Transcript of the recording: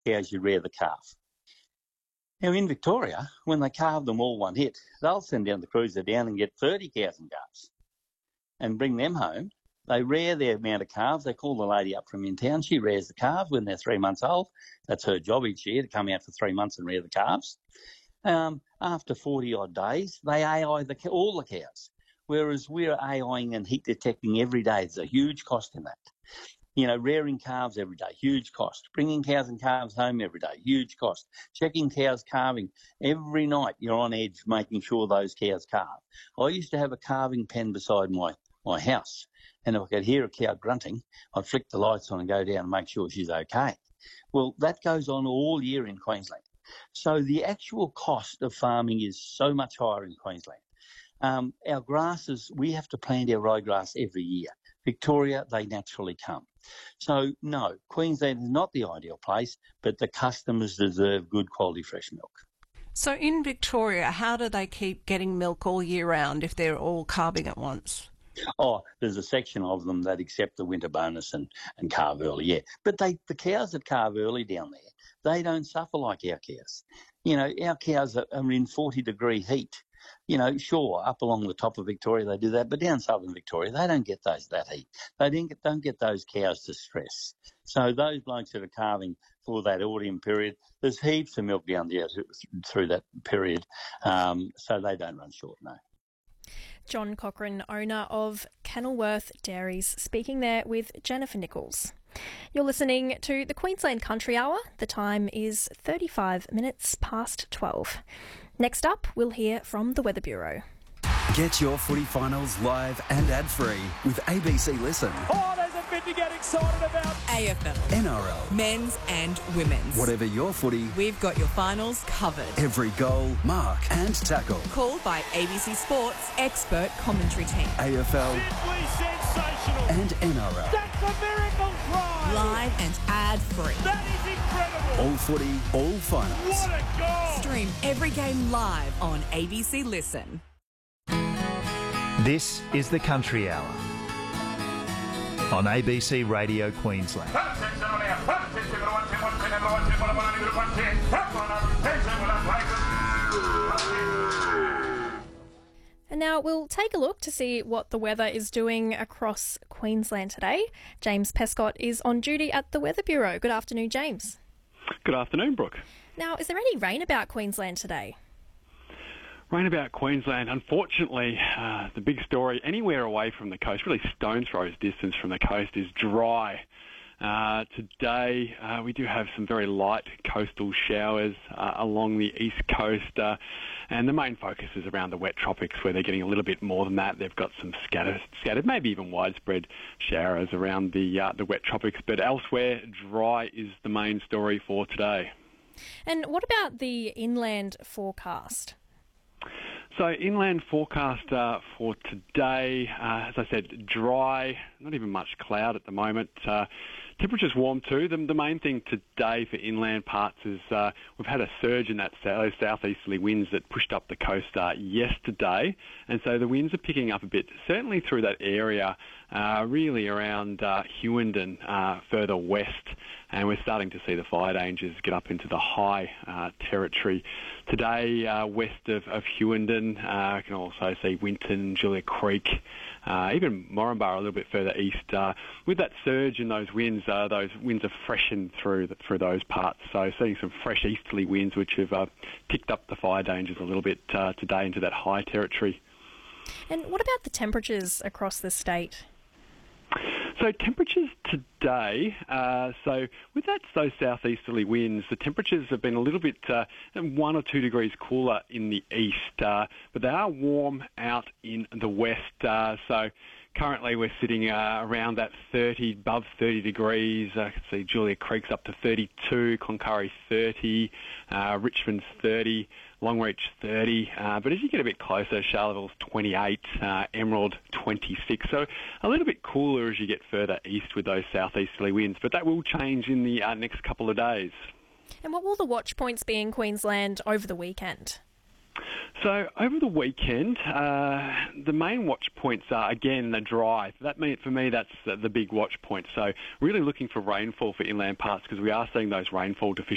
cows, you rear the calf. Now, in Victoria, when they calve them all one hit, they'll send down the cruiser down and get 30 cows and calves and bring them home. They rear their amount of calves. They call the lady up from in town. She rears the calves when they're 3 months old. That's her job each year, to come out for 3 months and rear the calves. After 40-odd days, they AI all the cows, whereas we're AIing and heat detecting every day. There's a huge cost in that. You know, rearing calves every day, huge cost. Bringing cows and calves home every day, huge cost. Checking cows calving. Every night you're on edge making sure those cows calve. I used to have a calving pen beside my house, and if I could hear a cow grunting, I'd flick the lights on and go down and make sure she's okay. Well, that goes on all year in Queensland. So the actual cost of farming is so much higher in Queensland. Our grasses, we have to plant our ryegrass every year. Victoria, they naturally come. So, no, Queensland is not the ideal place, but the customers deserve good quality fresh milk. So in Victoria, how do they keep getting milk all year round if they're all calving at once? Oh, there's a section of them that accept the winter bonus and calve early, yeah. But the cows that calve early down there, they don't suffer like our cows. You know, our cows are in 40-degree heat. You know, sure, up along the top of Victoria they do that, but down southern Victoria they don't get that heat. They don't get those cows to stress. So those blokes that are calving for that autumn period, there's heaps of milk down there through that period, so they don't run short, no. John Cochran, owner of Kenilworth Dairies, speaking there with Jennifer Nichols. You're listening to the Queensland Country Hour. The time is 35 minutes past 12. Next up, we'll hear from the Weather Bureau. Get your footy finals live and ad-free with ABC Listen. Oh, there's a bit to get excited about. AFL, NRL, men's and women's. Whatever your footy, we've got your finals covered. Every goal, mark and tackle. Called by ABC Sports expert commentary team. AFL Simply sensational. And NRL. That's a miracle try. Live and ad-free. That is incredible. All footy, all finals. What a goal. Stream every game live on ABC Listen. This is the Country Hour on ABC Radio Queensland. And now we'll take a look to see what the weather is doing across Queensland today. James Pescott is on duty at the Weather Bureau. Good afternoon, James. Good afternoon, Brooke. Now, is there any rain about Queensland today? Rain about Queensland. Unfortunately, the big story anywhere away from the coast, really stone's throws distance from the coast, is dry. Today, we do have some very light coastal showers along the east coast, and the main focus is around the wet tropics, where they're getting a little bit more than that. They've got some scattered, maybe even widespread showers around the wet tropics, but elsewhere, dry is the main story for today. And what about the inland forecast? So inland forecast for today, as I said, dry, not even much cloud at the moment. Temperatures warm too. The main thing today for inland parts is we've had a surge in those southeasterly winds that pushed up the coast yesterday, and so the winds are picking up a bit, certainly through that area, really around Hughenden, further west, and we're starting to see the fire dangers get up into the high territory. Today, west of Hughenden, you can also see Winton, Julia Creek, even Moranbah a little bit further east. With that surge in those winds are freshened through those parts. So seeing some fresh easterly winds which have picked up the fire dangers a little bit today into that high territory. And what about the temperatures across the state? So temperatures today, so with those southeasterly winds, the temperatures have been a little bit 1 or 2 degrees cooler in the east, but they are warm out in the west. So currently we're sitting around that above 30 degrees. I can see Julia Creek's up to 32, Cloncurry 30, Richmond's 30. Longreach 30, but as you get a bit closer, Charleville's 28, Emerald 26, so a little bit cooler as you get further east with those southeasterly winds, but that will change in the next couple of days. And what will the watch points be in Queensland over the weekend? So over the weekend, the main watch points are, again, the dry. For me, that's the big watch point. So really looking for rainfall for inland parts, because we are seeing those rainfall deficiencies